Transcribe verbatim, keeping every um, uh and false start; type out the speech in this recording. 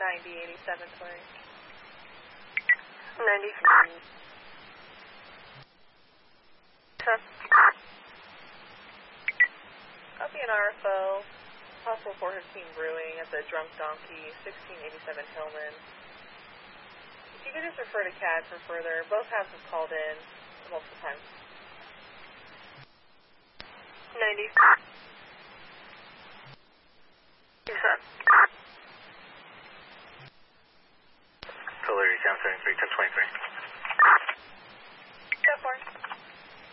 ninety eighty-seven Twin. ninety. Copy an R F O. Possible four fifteen Brewing at the Drunk Donkey, sixteen eighty-seven Hillman. If you could just refer to C A D for further, both halves have called in multiple times. ninety. Tulare, seven seven three, ten twenty-three.